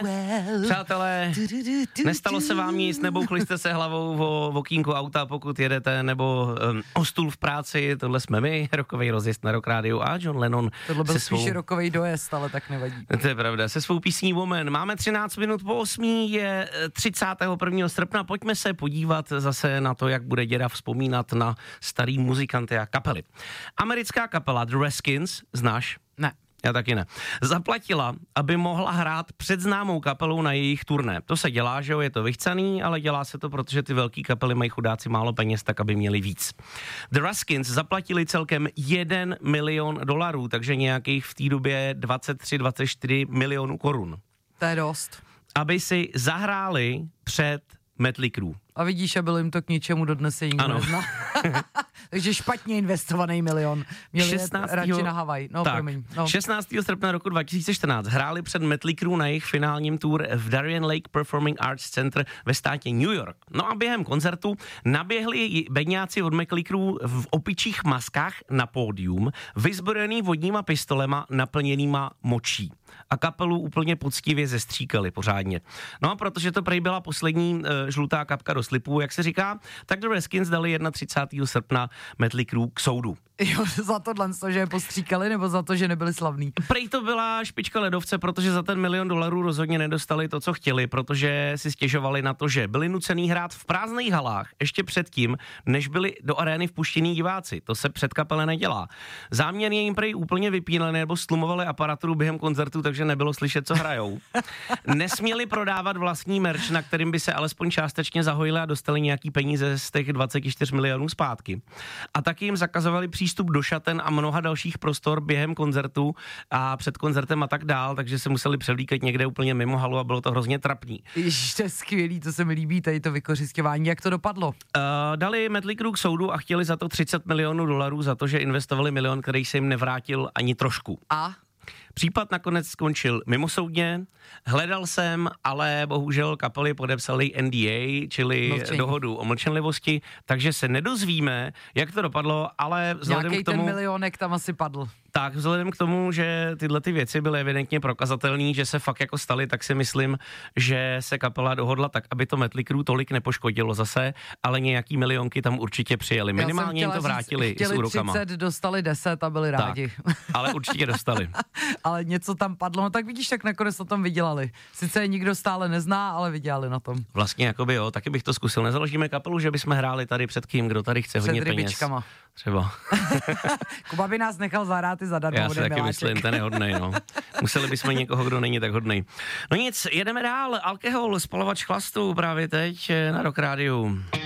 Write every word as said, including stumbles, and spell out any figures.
Přátelé, nestalo se vám nic, nebouchli jste se hlavou o okýnku auta, pokud jedete, nebo um, o stůl v práci, tohle jsme my, rokovej rozjezd na Rock Rádiu a John Lennon. Tohle byl se spíš svou... rokovej dojezd, ale tak nevadí. To je pravda, se svou písní Woman. Máme třináct minut po osmí, je třicátého prvního srpna, pojďme se podívat zase na to, jak bude děda vzpomínat na starý muzikanty a kapely. Americká kapela The Reskins, znáš? Ne. Já taky ne. Zaplatila, aby mohla hrát před známou kapelou na jejich turné. To se dělá, že jo, je to vychcaný, ale dělá se to, protože ty velký kapely mají chudáci málo peněz, tak aby měli víc. The Reskins zaplatili celkem jeden milion dolarů, takže nějakých v té době dvacet tři dvacet čtyři milionů korun. To je dost. Aby si zahráli před Mötley Crüe. A vidíš, a bylo jim to k ničemu, dodnes se nikdo nezná. Takže špatně investovaný milion. Měli šestnáctého radši na Havaj. No, tak, promiň. No. šestnáctého srpna roku dva tisíce čtrnáct hráli před Mötley Crüe na jejich finálním tour v Darien Lake Performing Arts Center ve státě New York. No a během koncertu naběhli bedňáci od Mötley Crüe v opičích maskách na pódium, vyzbrojený vodníma pistolema naplněnýma močí. A kapelu úplně poctivě zestříkali pořádně. No a protože to prej byla poslední uh, žlutá kapka do slipu, jak se říká, tak The Reskins dali třicátého prvního srpna Mötley Crüe k soudu. Jo, za tohle, že je postříkali, nebo za to, že nebyli slavní? Prej to byla špička ledovce, protože za ten milion dolarů rozhodně nedostali to, co chtěli, protože si stěžovali na to, že byli nucený hrát v prázdných halách ještě předtím, než byli do arény vpuštění diváci. To se před kapele nedělá. Záměrně jim prej úplně vypínali nebo stlumovali aparaturu během koncertu, takže nebylo slyšet, co hrajou. Nesměli prodávat vlastní merch, na kterým by se alespoň částečně zahojili a dostali nějaký peníze z těch dvacet čtyři milionů zpátky. A taky jim zakazovali přístup do šaten a mnoha dalších prostor během koncertu a před koncertem a tak dál, takže se museli převlíkat někde úplně mimo halu a bylo to hrozně trapný. Ježiš, to je skvělý, to se mi líbí, tady to vykořisťování. Jak to dopadlo? Uh, dali Mötley Crüe k soudu a chtěli za to třicet milionů dolarů za to, že investovali milion, který se jim nevrátil ani trošku. A? Případ nakonec skončil mimosoudně, hledal jsem, ale bohužel kapely podepsali N D A, čili Mlčení. dohodu o mlčenlivosti, takže se nedozvíme, jak to dopadlo, ale vzhledem Nějaký k tomu... ten milionek tam asi padl. Tak vzhledem k tomu, že tyhle ty věci byly evidentně prokazatelné, že se fakt jako staly, tak si myslím, že se kapela dohodla tak, aby to Mötley Crüe tolik nepoškodilo zase, ale nějaký milionky tam určitě přijeli. Minimálně jim to vrátili říct, s úrokama. třicet, dostali deset a byli rádi. Tak, ale určitě dostali. Ale něco tam padlo, no tak vidíš, tak nakonec na tom vydělali. Sice je nikdo stále nezná, ale vydělali na tom. Vlastně jakoby jo, taky bych to zkusil. Nezaložíme kapelu, že bychom hráli tady před kým, kdo tady chce Před hodně rybičkama. peněz. Třeba. Kuba by nás nechal zahrát i zadarmo. Já si taky miláček. Myslím, ten je hodnej, no. Museli bychom někoho, kdo není tak hodnej. No nic, jedeme dál. Alkohol, spalovač chlastu právě teď na Rock Rádiu.